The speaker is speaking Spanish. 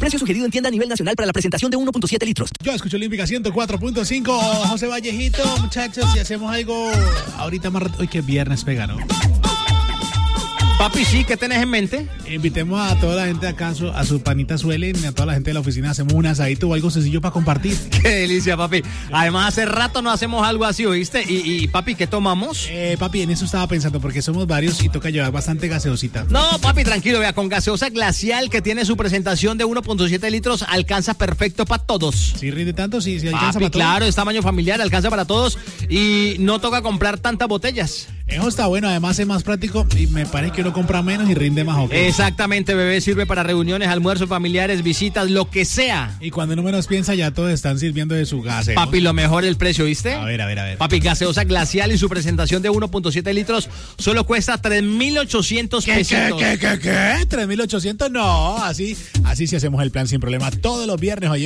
Precio sugerido en tienda a nivel nacional para la presentación de 1.7 litros. Yo escucho Olímpica 104.5. José Vallejito, muchachos, si hacemos algo ahorita más rato. Hoy que viernes pega, ¿no? Papi, sí, ¿qué tenés en mente? Invitemos a toda la gente acá a su panita Suelen y a toda la gente de la oficina. Hacemos un asadito o algo sencillo para compartir. Qué delicia, papi. Además, hace rato no hacemos algo así, ¿oíste? Y papi, ¿qué tomamos? Papi, en eso estaba pensando porque somos varios y toca llevar bastante gaseosita. No, papi, tranquilo, vea, con gaseosa glacial que tiene su presentación de 1.7 litros, alcanza perfecto para todos. ¿Sí rinde tanto? Sí, alcanza papi, para todos. Claro, es tamaño familiar, alcanza para todos y no toca comprar tantas botellas. Eso está bueno, además es más práctico y me parece que uno compra menos y rinde más. ¿Okay? Exactamente, bebé, sirve para reuniones, almuerzos familiares, visitas, lo que sea. Y cuando uno menos piensa ya todos están sirviendo de su gaseo. Papi, lo mejor el precio, ¿viste? A ver. Papi, gaseosa glacial y su presentación de 1.7 litros solo cuesta 3.800 pesitos. ¿Qué? ¿3.800? No, así sí hacemos el plan sin problema todos los viernes. Oye.